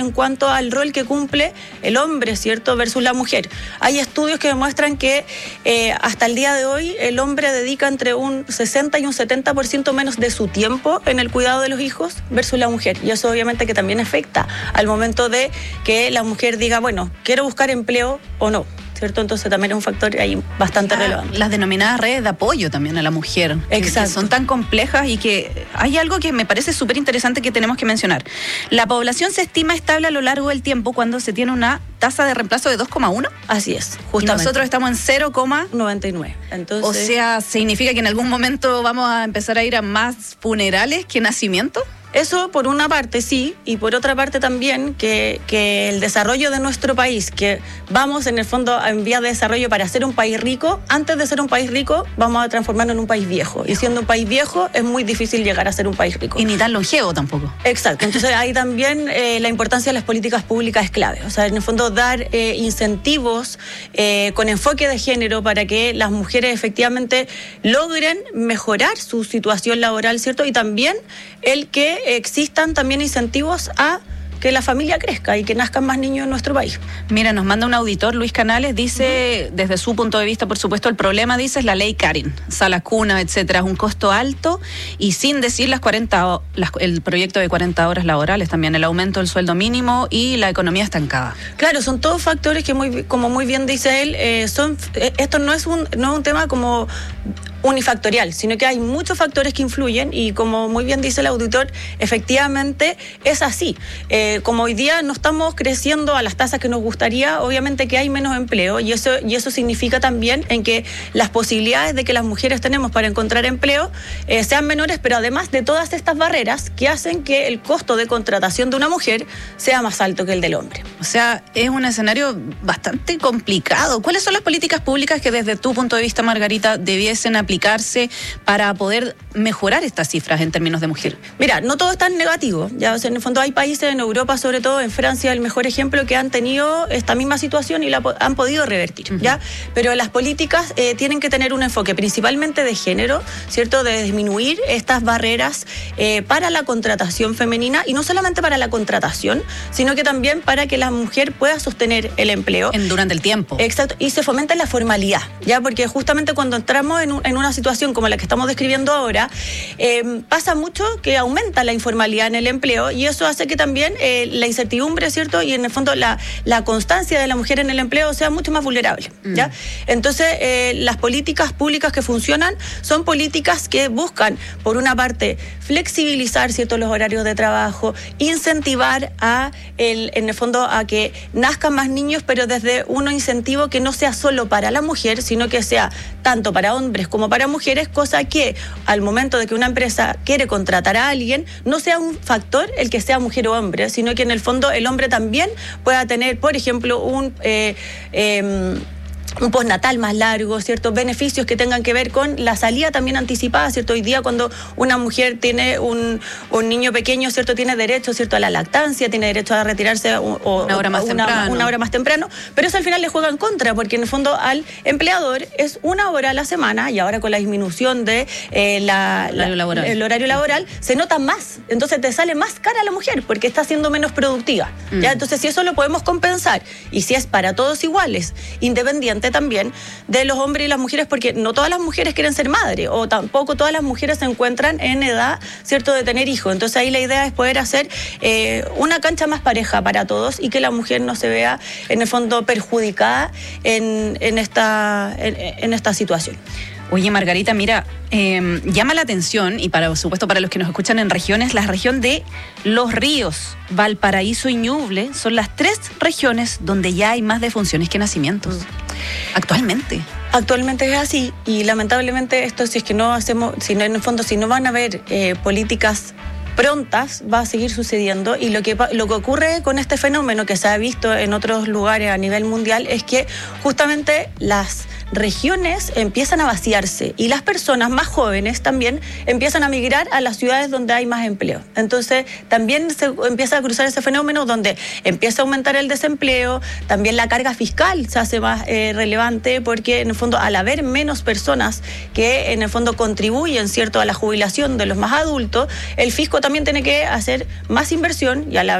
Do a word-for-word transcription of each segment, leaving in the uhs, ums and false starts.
en cuanto al rol que cumple el hombre, ¿cierto?, versus la mujer. Hay estudios que demuestran que eh, hasta el día de hoy el hombre dedica entre un sesenta y un setenta por ciento menos de su tiempo en el cuidado de los hijos versus la mujer. Y eso obviamente que también afecta al momento de que la mujer diga, bueno, quiero buscar empleo o no, ¿cierto? Entonces también es un factor ahí bastante ah, relevante. Las denominadas redes de apoyo también a la mujer. Exacto. Que son tan complejas y que hay algo que me parece súper interesante que tenemos que mencionar. La población se estima estable a lo largo del tiempo cuando se tiene una tasa de reemplazo de dos coma uno. Así es, justamente. Y nosotros estamos en cero coma noventa y nueve. Entonces, o sea, ¿significa que en algún momento vamos a empezar a ir a más funerales que nacimientos? Eso por una parte sí, y por otra parte también que, que el desarrollo de nuestro país, que vamos en el fondo en vía de desarrollo para ser un país rico, antes de ser un país rico vamos a transformarnos en un país viejo. Y siendo un país viejo es muy difícil llegar a ser un país rico. Y ni tan longevo tampoco. Exacto, entonces ahí también eh, la importancia de las políticas públicas es clave. O sea, en el fondo dar eh, incentivos eh, con enfoque de género para que las mujeres efectivamente logren mejorar su situación laboral, ¿cierto? Y también el que existan también incentivos a que la familia crezca y que nazcan más niños en nuestro país. Mira, nos manda un auditor, Luis Canales, dice, uh-huh. desde su punto de vista, por supuesto, el problema, dice, es la ley Karen, sala cuna, etcétera, es un costo alto y sin decir las cuarenta, las, el proyecto de cuarenta horas laborales, también el aumento del sueldo mínimo y la economía estancada. Claro, son todos factores que, muy, como muy bien dice él, eh, son, eh, esto no es, un, no es un tema como unifactorial, sino que hay muchos factores que influyen y como muy bien dice el auditor, efectivamente es así. Eh, como hoy día no estamos creciendo a las tasas que nos gustaría, obviamente que hay menos empleo y eso, y eso significa también en que las posibilidades de que las mujeres tenemos para encontrar empleo eh, sean menores, pero además de todas estas barreras que hacen que el costo de contratación de una mujer sea más alto que el del hombre. O sea, es un escenario bastante complicado. ¿Cuáles son las políticas públicas que desde tu punto de vista, Margarita, debiesen aplicar para poder mejorar estas cifras en términos de mujer? Mira, no todo es tan negativo. Ya, o sea, en el fondo hay países en Europa, sobre todo en Francia, el mejor ejemplo, que han tenido esta misma situación y la han podido revertir. Uh-huh. ¿Ya? Pero las políticas eh, tienen que tener un enfoque principalmente de género, ¿cierto? De disminuir estas barreras eh, para la contratación femenina y no solamente para la contratación, sino que también para que la mujer pueda sostener el empleo. En, durante el tiempo. Exacto. Y se fomenta la formalidad, ¿ya? Porque justamente cuando entramos en, un, en una situación como la que estamos describiendo ahora, eh, pasa mucho que aumenta la informalidad en el empleo y eso hace que también eh, la incertidumbre, ¿cierto? Y en el fondo la, la constancia de la mujer en el empleo sea mucho más vulnerable, ¿ya? Mm. Entonces, eh, las políticas públicas que funcionan son políticas que buscan, por una parte, flexibilizar, ¿cierto?, los horarios de trabajo, incentivar a, el, en el fondo, a que nazcan más niños, pero desde un incentivo que no sea solo para la mujer, sino que sea tanto para hombres como para mujeres, cosa que al momento de que una empresa quiere contratar a alguien, no sea un factor el que sea mujer o hombre, sino que en el fondo el hombre también pueda tener, por ejemplo, un... Eh, eh, un postnatal más largo, ¿cierto? Beneficios que tengan que ver con la salida también anticipada, ¿cierto? Hoy día cuando una mujer tiene un, un niño pequeño, ¿cierto? Tiene derecho, ¿cierto?, a la lactancia, tiene derecho a retirarse o, o, una, hora más una, temprano. una hora más temprano, pero eso al final le juega en contra, porque en el fondo al empleador es una hora a la semana y ahora con la disminución de eh, la, el, horario la, el horario laboral se nota más, entonces te sale más cara a la mujer porque está siendo menos productiva, mm. ¿ya? Entonces si eso lo podemos compensar y si es para todos iguales, independiente también de los hombres y las mujeres, porque no todas las mujeres quieren ser madre o tampoco todas las mujeres se encuentran en edad, ¿cierto?, de tener hijos. Entonces ahí la idea es poder hacer eh, una cancha más pareja para todos y que la mujer no se vea en el fondo perjudicada en, en, esta, en, en esta situación. Oye, Margarita, mira, eh, llama la atención, y para supuesto para los que nos escuchan en regiones, la región de Los Ríos, Valparaíso y Ñuble son las tres regiones donde ya hay más defunciones que nacimientos. Mm. Actualmente. Actualmente es así y lamentablemente esto, si es que no hacemos, si no, en el fondo, si no van a haber eh, políticas prontas, va a seguir sucediendo y lo que, lo que ocurre con este fenómeno que se ha visto en otros lugares a nivel mundial es que justamente las regiones empiezan a vaciarse y las personas más jóvenes también empiezan a migrar a las ciudades donde hay más empleo. Entonces también se empieza a cruzar ese fenómeno donde empieza a aumentar el desempleo, también la carga fiscal se hace más eh, relevante porque en el fondo al haber menos personas que en el fondo contribuyen, ¿cierto?, a la jubilación de los más adultos, el fisco también tiene que hacer más inversión y al haber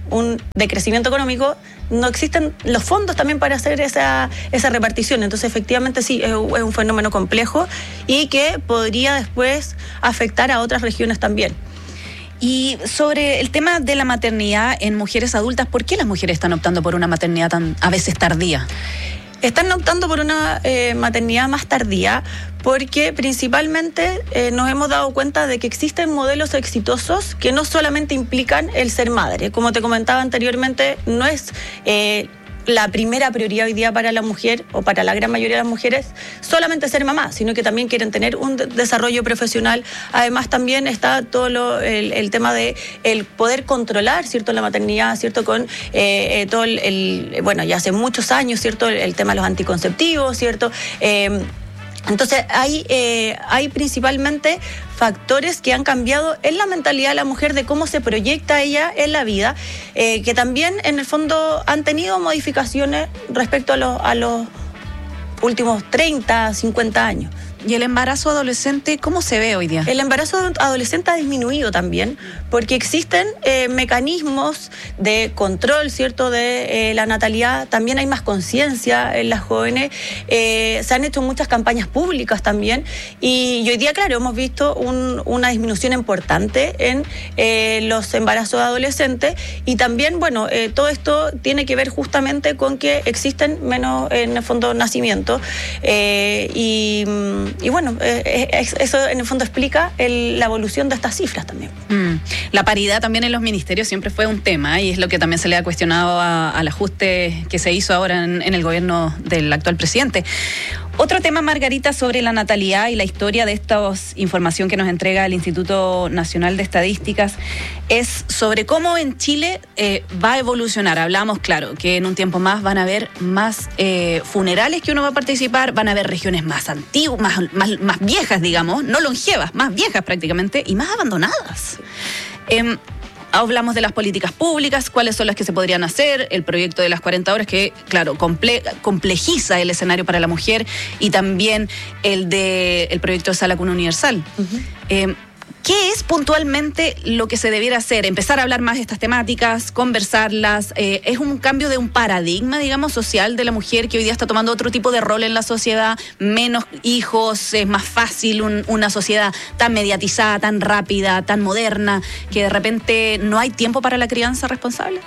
un decrecimiento económico, no existen los fondos también para hacer esa, esa repartición. Entonces, efectivamente, sí, es, es un fenómeno complejo y que podría después afectar a otras regiones también. Y sobre el tema de la maternidad en mujeres adultas, ¿por qué las mujeres están optando por una maternidad tan a veces tardía? Están optando por una eh, maternidad más tardía porque principalmente eh, nos hemos dado cuenta de que existen modelos exitosos que no solamente implican el ser madre. Como te comentaba anteriormente, no es eh, la primera prioridad hoy día para la mujer o para la gran mayoría de las mujeres solamente ser mamá, sino que también quieren tener un de- desarrollo profesional. Además también está todo lo, el, el tema de el poder controlar, ¿cierto?, la maternidad, ¿cierto?, con eh, eh, todo el, el, bueno, ya hace muchos años, ¿cierto?, el, el tema de los anticonceptivos, ¿cierto?, eh, entonces hay, eh, hay principalmente factores que han cambiado en la mentalidad de la mujer, de cómo se proyecta ella en la vida, eh, que también en el fondo han tenido modificaciones respecto a los, a los últimos treinta, cincuenta años. ¿Y el embarazo adolescente cómo se ve hoy día? El embarazo adolescente ha disminuido también porque existen eh, mecanismos de control, ¿cierto?, de eh, la natalidad. También hay más conciencia en las jóvenes. Eh, se han hecho muchas campañas públicas también y, y hoy día, claro, hemos visto un, una disminución importante en eh, los embarazos adolescentes y también, bueno, eh, todo esto tiene que ver justamente con que existen menos, en el fondo, nacimientos eh, y... Y bueno, eh, eso en el fondo explica el, la evolución de estas cifras también. Mm. La paridad también en los ministerios siempre fue un tema y es lo que también se le ha cuestionado a, al ajuste que se hizo ahora en, en el gobierno del actual presidente. Otro tema, Margarita, sobre la natalidad y la historia de esta información que nos entrega el Instituto Nacional de Estadísticas es sobre cómo en Chile eh, va a evolucionar. Hablamos, claro, que en un tiempo más van a haber más eh, funerales que uno va a participar, van a haber regiones más antiguas, más, más, más viejas, digamos, no longevas, más viejas prácticamente y más abandonadas. Eh, Hablamos de las políticas públicas, cuáles son las que se podrían hacer, el proyecto de las cuarenta horas que, claro, comple- complejiza el escenario para la mujer y también el de el proyecto de Sala Cuna Universal. Uh-huh. Eh, ¿Qué es puntualmente lo que se debiera hacer? Empezar a hablar más de estas temáticas, conversarlas. Eh, es un cambio de un paradigma, digamos, social de la mujer que hoy día está tomando otro tipo de rol en la sociedad, menos hijos, es más fácil un, una sociedad tan mediatizada, tan rápida, tan moderna, que de repente no hay tiempo para la crianza responsable.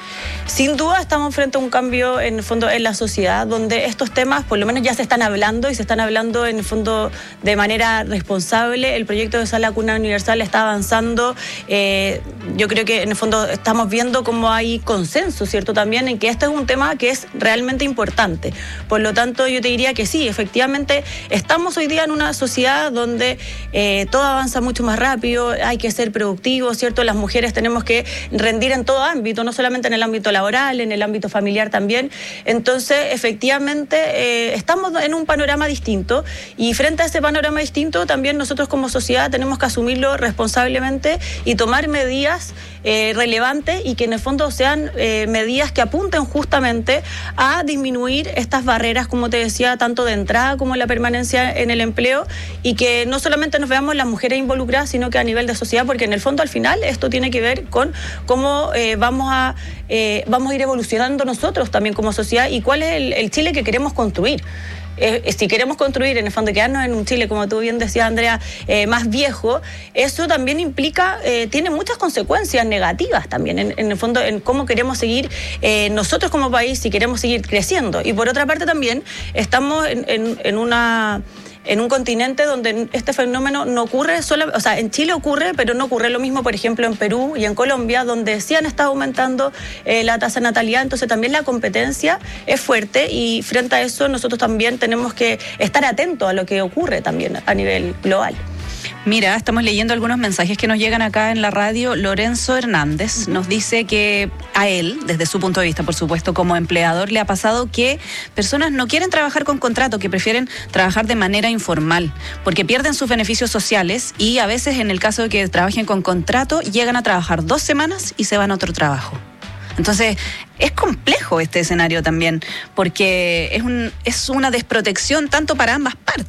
Sin duda estamos frente a un cambio en el fondo en la sociedad donde estos temas por lo menos ya se están hablando y se están hablando en el fondo de manera responsable. El proyecto de Sala Cuna Universal está avanzando. Eh, yo creo que en el fondo estamos viendo cómo hay consenso, ¿cierto? También en que este es un tema que es realmente importante. Por lo tanto, yo te diría que sí, efectivamente estamos hoy día en una sociedad donde eh, todo avanza mucho más rápido, hay que ser productivos, ¿cierto? Las mujeres tenemos que rendir en todo ámbito, no solamente en el ámbito laboral, en el ámbito familiar también. Entonces, efectivamente, eh, estamos en un panorama distinto y frente a ese panorama distinto, también nosotros como sociedad tenemos que asumirlo responsablemente y tomar medidas eh, relevantes y que en el fondo sean eh, medidas que apunten justamente a disminuir estas barreras, como te decía, tanto de entrada como la permanencia en el empleo y que no solamente nos veamos las mujeres involucradas, sino que a nivel de sociedad, porque en el fondo al final esto tiene que ver con cómo eh, vamos a eh, vamos a ir evolucionando nosotros también como sociedad y cuál es el, el Chile que queremos construir. Eh, si queremos construir, en el fondo, quedarnos en un Chile, como tú bien decías, Andrea, eh, más viejo, eso también implica, eh, tiene muchas consecuencias negativas también, en, en el fondo, en cómo queremos seguir eh, nosotros como país, si queremos seguir creciendo. Y por otra parte también, estamos en, en, en una... en un continente donde este fenómeno no ocurre, solo, o sea, en Chile ocurre, pero no ocurre lo mismo, por ejemplo, en Perú y en Colombia, donde sí han estado aumentando eh, la tasa de natalidad, entonces también la competencia es fuerte y frente a eso nosotros también tenemos que estar atentos a lo que ocurre también a nivel global. Mira, estamos leyendo algunos mensajes que nos llegan acá en la radio. Lorenzo Hernández uh-huh. nos dice que a él, desde su punto de vista, por supuesto, como empleador, le ha pasado que personas no quieren trabajar con contrato, que prefieren trabajar de manera informal, porque pierden sus beneficios sociales y a veces, en el caso de que trabajen con contrato, llegan a trabajar dos semanas y se van a otro trabajo. Entonces, es complejo este escenario también, porque es un es una desprotección tanto para ambas partes.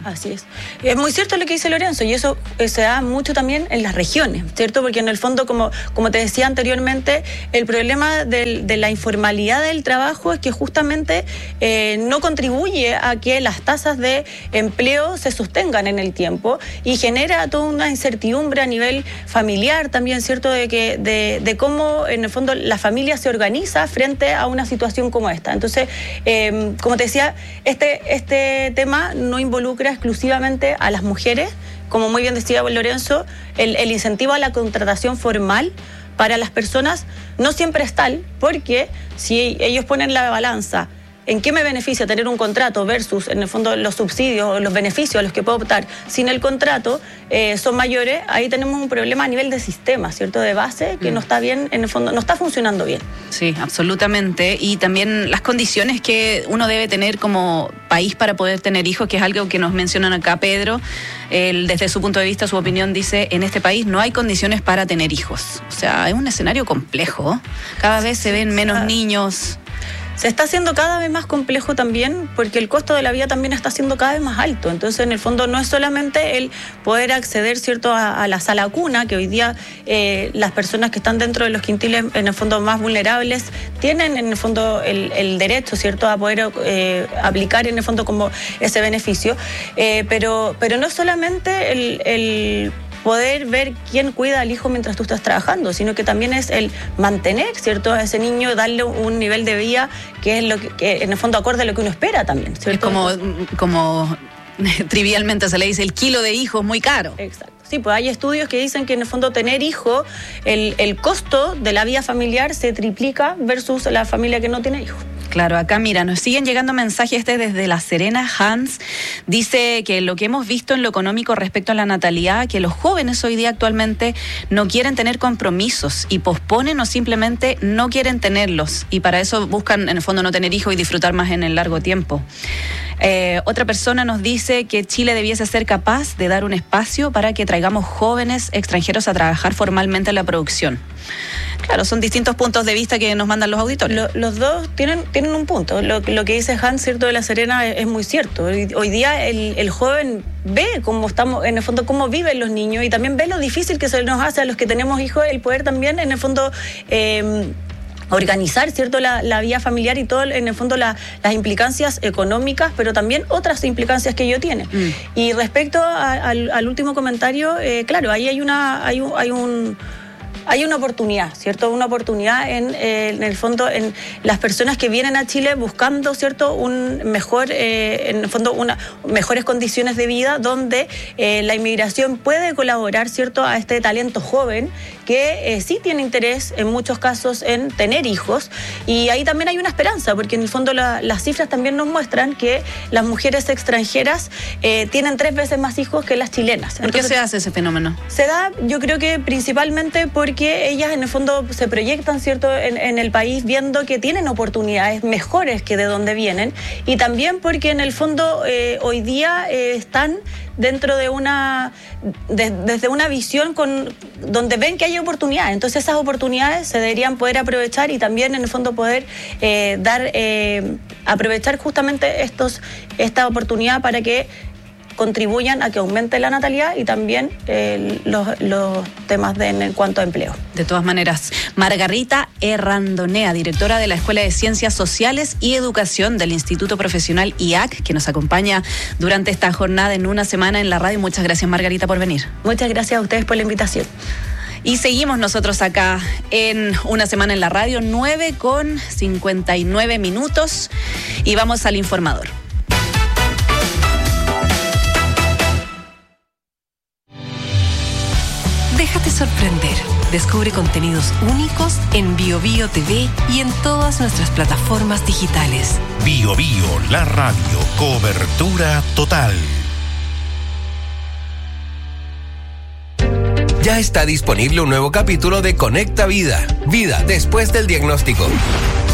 Así es. Es muy cierto lo que dice Lorenzo, y eso eh, se da mucho también en las regiones, ¿cierto? Porque en el fondo, como, como te decía anteriormente, el problema del, de la informalidad del trabajo es que justamente eh, no contribuye a que las tasas de empleo se sostengan en el tiempo y genera toda una incertidumbre a nivel familiar también, ¿cierto? De, que, de, de cómo en el fondo la familia se organiza frente a una situación como esta. Entonces, eh, como te decía, este, este tema no involucra exclusivamente a las mujeres, como muy bien decía Lorenzo, el, el incentivo a la contratación formal para las personas no siempre es tal, porque si ellos ponen la balanza en qué me beneficia tener un contrato versus, en el fondo, los subsidios o los beneficios a los que puedo optar sin el contrato eh, son mayores, ahí tenemos un problema a nivel de sistema, ¿cierto? De base, que mm. no está bien, en el fondo, no está funcionando bien. Sí, absolutamente. Y también las condiciones que uno debe tener como país para poder tener hijos, que es algo que nos mencionan acá Pedro. Él, desde su punto de vista, su opinión dice, en este país no hay condiciones para tener hijos. O sea, es un escenario complejo. Cada vez se ven menos niños. Se está haciendo cada vez más complejo también porque el costo de la vida también está siendo cada vez más alto. Entonces, en el fondo, no es solamente el poder acceder, ¿cierto?, a, a la sala cuna, que hoy día eh, las personas que están dentro de los quintiles, en el fondo, más vulnerables, tienen, en el fondo, el, el derecho, ¿cierto?, a poder eh, aplicar, en el fondo, como ese beneficio. Eh, pero, pero no solamente el... el poder ver quién cuida al hijo mientras tú estás trabajando, sino que también es el mantener, ¿cierto?, a ese niño, darle un nivel de vida que es lo que, que en el fondo acorde a lo que uno espera también, ¿cierto? Es como, como trivialmente se le dice, el kilo de hijo es muy caro. Exacto. Sí, pues hay estudios que dicen que en el fondo tener hijo, el, el costo de la vida familiar se triplica versus la familia que no tiene hijos. Claro, acá mira, nos siguen llegando mensajes este desde La Serena. Hans dice que lo que hemos visto en lo económico respecto a la natalidad, que los jóvenes hoy día actualmente no quieren tener compromisos y posponen o simplemente no quieren tenerlos, y para eso buscan en el fondo no tener hijos y disfrutar más en el largo tiempo. Eh, otra persona nos dice que Chile debiese ser capaz de dar un espacio para que traigamos jóvenes extranjeros a trabajar formalmente en la producción. Claro, son distintos puntos de vista que nos mandan los auditores. Lo, los dos tienen, tienen un punto. Lo, lo que dice Hans, ¿cierto?, de La Serena es, es muy cierto. Hoy, hoy día el, el joven ve cómo estamos, en el fondo, cómo viven los niños, y también ve lo difícil que se nos hace a los que tenemos hijos el poder también, en el fondo, eh, organizar, ¿cierto?, la, la vida familiar y todo, en el fondo, la, las implicancias económicas, pero también otras implicancias que ello tiene. Mm. Y respecto a, al, al último comentario, eh, claro, ahí hay una, hay un, hay un Hay una oportunidad, ¿cierto? Una oportunidad en, eh, en el fondo en las personas que vienen a Chile buscando, ¿cierto?, un mejor, eh, en el fondo, una, mejores condiciones de vida, donde eh, la inmigración puede colaborar, ¿cierto?, a este talento joven que eh, sí tiene interés en muchos casos en tener hijos, y ahí también hay una esperanza, porque en el fondo la, las cifras también nos muestran que las mujeres extranjeras eh, tienen tres veces más hijos que las chilenas. ¿Por qué se hace ese fenómeno? Se da, yo creo que principalmente porque que ellas en el fondo se proyectan, ¿cierto?, en, en el país, viendo que tienen oportunidades mejores que de donde vienen, y también porque en el fondo eh, hoy día eh, están dentro de una de, desde una visión con donde ven que hay oportunidades. Entonces esas oportunidades se deberían poder aprovechar, y también en el fondo poder eh, dar eh, aprovechar justamente estos esta oportunidad para que contribuyan a que aumente la natalidad y también eh, los, los temas de, en cuanto a empleo. De todas maneras, Margarita Errandonea, directora de la Escuela de Ciencias Sociales y Educación del Instituto Profesional I A C, que nos acompaña durante esta jornada en una semana en la radio. Muchas gracias, Margarita, por venir. Muchas gracias a ustedes por la invitación. Y seguimos nosotros acá en Una Semana en la Radio, nueve con cincuenta y nueve minutos, y vamos al informador. Déjate sorprender. Descubre contenidos únicos en Bio Bio T V y en todas nuestras plataformas digitales. Bio Bio, la radio, cobertura total. Ya está disponible un nuevo capítulo de Conecta Vida. Vida después del diagnóstico.